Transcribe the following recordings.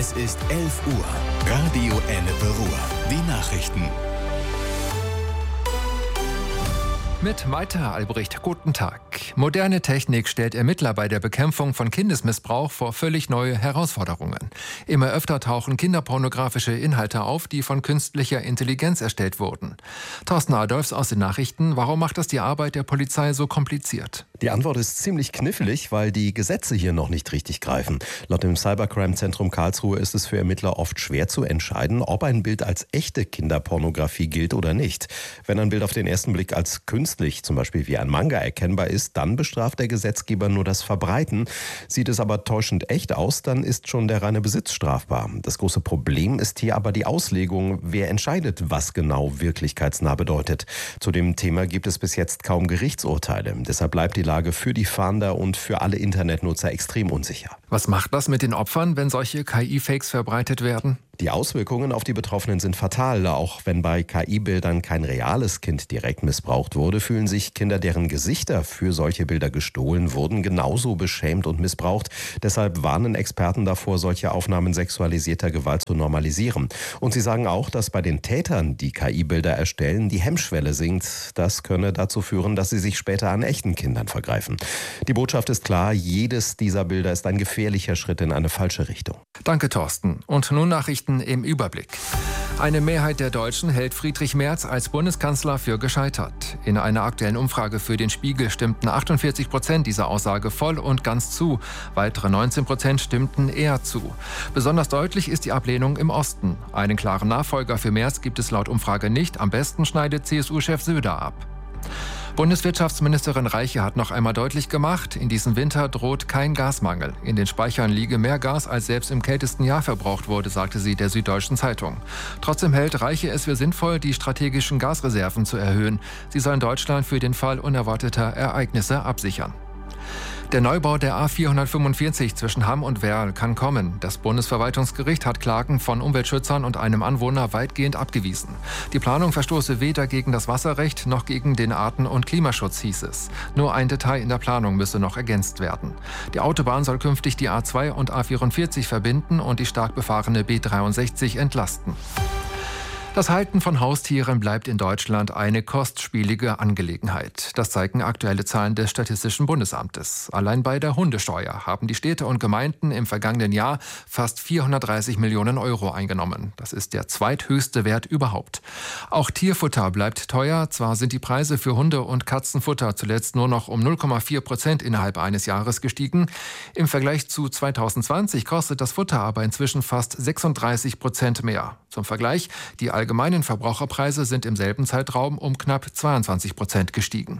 Es ist 11 Uhr. Radio Ennepe Ruhr. Die Nachrichten. Mit Maite Albrecht, guten Tag. Moderne Technik stellt Ermittler bei der Bekämpfung von Kindesmissbrauch vor völlig neue Herausforderungen. Immer öfter tauchen kinderpornografische Inhalte auf, die von künstlicher Intelligenz erstellt wurden. Thorsten Adolfs aus den Nachrichten. Warum macht das die Arbeit der Polizei so kompliziert? Die Antwort ist ziemlich knifflig, weil die Gesetze hier noch nicht richtig greifen. Laut dem Cybercrime-Zentrum Karlsruhe ist es für Ermittler oft schwer zu entscheiden, ob ein Bild als echte Kinderpornografie gilt oder nicht. Wenn ein Bild auf den ersten Blick als künstlich, zum Beispiel wie ein Manga, erkennbar ist, dann bestraft der Gesetzgeber nur das Verbreiten. Sieht es aber täuschend echt aus, dann ist schon der reine Besitz strafbar. Das große Problem ist hier aber die Auslegung. Wer entscheidet, was genau wirklichkeitsnah bedeutet? Zu dem Thema gibt es bis jetzt kaum Gerichtsurteile. Deshalb bleibt die Lage für die Fahnder und für alle Internetnutzer extrem unsicher. Was macht das mit den Opfern, wenn solche KI-Fakes verbreitet werden? Die Auswirkungen auf die Betroffenen sind fatal. Auch wenn bei KI-Bildern kein reales Kind direkt missbraucht wurde, fühlen sich Kinder, deren Gesichter für solche Bilder gestohlen wurden, genauso beschämt und missbraucht. Deshalb warnen Experten davor, solche Aufnahmen sexualisierter Gewalt zu normalisieren. Und sie sagen auch, dass bei den Tätern, die KI-Bilder erstellen, die Hemmschwelle sinkt. Das könne dazu führen, dass sie sich später an echten Kindern vergreifen. Die Botschaft ist klar, jedes dieser Bilder ist ein gefährlicher Schritt in eine falsche Richtung. Danke, Thorsten. Und nun Nachrichten im Überblick. Eine Mehrheit der Deutschen hält Friedrich Merz als Bundeskanzler für gescheitert. In einer aktuellen Umfrage für den Spiegel stimmten 48% dieser Aussage voll und ganz zu. Weitere 19% stimmten eher zu. Besonders deutlich ist die Ablehnung im Osten. Einen klaren Nachfolger für Merz gibt es laut Umfrage nicht. Am besten schneidet CSU-Chef Söder ab. Bundeswirtschaftsministerin Reiche hat noch einmal deutlich gemacht, in diesem Winter droht kein Gasmangel. In den Speichern liege mehr Gas, als selbst im kältesten Jahr verbraucht wurde, sagte sie der Süddeutschen Zeitung. Trotzdem hält Reiche es für sinnvoll, die strategischen Gasreserven zu erhöhen. Sie sollen Deutschland für den Fall unerwarteter Ereignisse absichern. Der Neubau der A445 zwischen Hamm und Werl kann kommen. Das Bundesverwaltungsgericht hat Klagen von Umweltschützern und einem Anwohner weitgehend abgewiesen. Die Planung verstoße weder gegen das Wasserrecht noch gegen den Arten- und Klimaschutz, hieß es. Nur ein Detail in der Planung müsse noch ergänzt werden. Die Autobahn soll künftig die A2 und A44 verbinden und die stark befahrene B63 entlasten. Das Halten von Haustieren bleibt in Deutschland eine kostspielige Angelegenheit. Das zeigen aktuelle Zahlen des Statistischen Bundesamtes. Allein bei der Hundesteuer haben die Städte und Gemeinden im vergangenen Jahr fast 430 Millionen Euro eingenommen. Das ist der zweithöchste Wert überhaupt. Auch Tierfutter bleibt teuer. Zwar sind die Preise für Hunde- und Katzenfutter zuletzt nur noch um 0,4% innerhalb eines Jahres gestiegen. Im Vergleich zu 2020 kostet das Futter aber inzwischen fast 36% mehr. Zum Vergleich, die allgemeinen Verbraucherpreise sind im selben Zeitraum um knapp 22% gestiegen.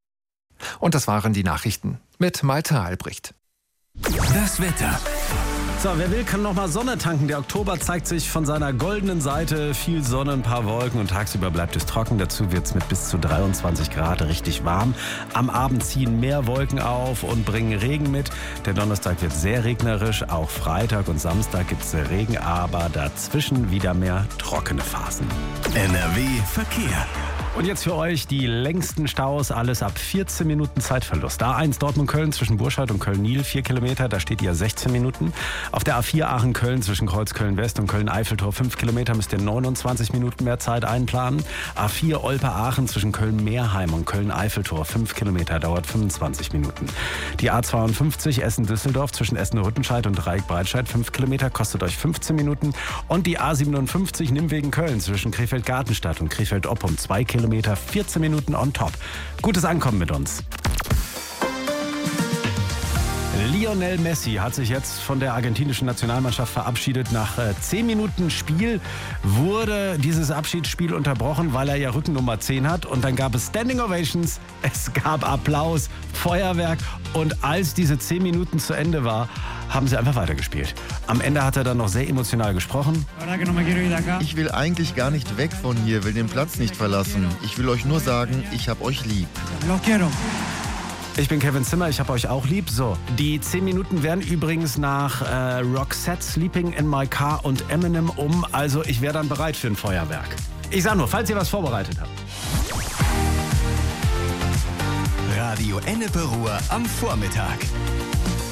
Und das waren die Nachrichten mit Maite Albrecht. Das Wetter. So, wer will, kann noch mal Sonne tanken. Der Oktober zeigt sich von seiner goldenen Seite. Viel Sonne, ein paar Wolken und tagsüber bleibt es trocken. Dazu wird es mit bis zu 23 Grad richtig warm. Am Abend ziehen mehr Wolken auf und bringen Regen mit. Der Donnerstag wird sehr regnerisch. Auch Freitag und Samstag gibt es Regen, aber dazwischen wieder mehr trockene Phasen. NRW Verkehr. Und jetzt für euch die längsten Staus, alles ab 14 Minuten Zeitverlust. A1 Dortmund-Köln zwischen Burscheid und Köln-Niel, 4 Kilometer, da steht ihr 16 Minuten. Auf der A4 Aachen-Köln zwischen Kreuzköln-West und Köln-Eiffeltor, 5 Kilometer, müsst ihr 29 Minuten mehr Zeit einplanen. A4 Olpe-Aachen zwischen Köln-Meerheim und Köln-Eiffeltor, 5 Kilometer, dauert 25 Minuten. Die A52 Essen-Düsseldorf zwischen Essen-Rüttenscheid und Dreieck-Breitscheid, 5 Kilometer, kostet euch 15 Minuten. Und die A57 Nimwegen-Köln zwischen Krefeld-Gartenstadt und Krefeld-Oppum, 2 Kilometer, 14 Minuten on top. Gutes Ankommen mit uns. Lionel Messi hat sich jetzt von der argentinischen Nationalmannschaft verabschiedet. Nach 10 Minuten Spiel wurde dieses Abschiedsspiel unterbrochen, weil er ja Rückennummer 10 hat. Und dann gab es Standing Ovations, es gab Applaus, Feuerwerk. Und als diese 10 Minuten zu Ende war, haben sie einfach weitergespielt. Am Ende hat er dann noch sehr emotional gesprochen. Ich will eigentlich gar nicht weg von hier, will den Platz nicht verlassen. Ich will euch nur sagen, ich hab euch lieb. Ich bin Kevin Zimmer, ich hab euch auch lieb. So, die 10 Minuten werden übrigens nach Roxette, Sleeping in My Car und Eminem Also ich wäre dann bereit für ein Feuerwerk. Ich sag nur, falls ihr was vorbereitet habt. Radio Ennepe Ruhr am Vormittag.